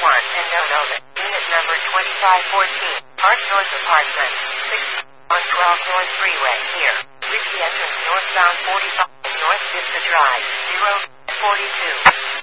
and Nonova. Unit number 2514. Park North Apartment. 6 on 12 North Freeway. Here. Reach the entrance northbound 45 North Vista Drive. 042.